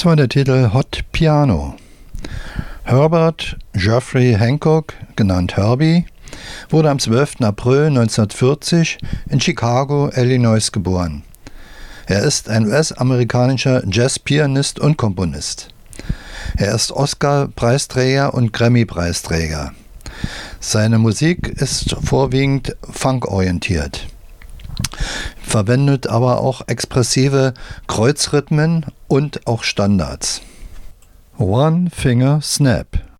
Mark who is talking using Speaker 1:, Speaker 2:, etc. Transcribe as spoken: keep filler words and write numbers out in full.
Speaker 1: Das war der Titel Hot Piano. Herbert Geoffrey Hancock, genannt Herbie, wurde am zwölften April neunzehnhundertvierzig in Chicago, Illinois geboren. Er ist ein U S-amerikanischer Jazzpianist und Komponist. Er ist Oscar-Preisträger und Grammy-Preisträger. Seine Musik ist vorwiegend funkorientiert, verwendet aber auch expressive Kreuzrhythmen und auch Standards. One Finger Snap.